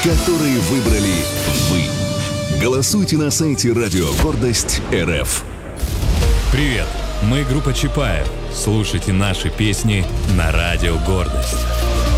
которые выбрали вы. Голосуйте на сайте Радио Гордость РФ. Привет, мы группа Чапаев. Слушайте наши песни на Радио Гордость.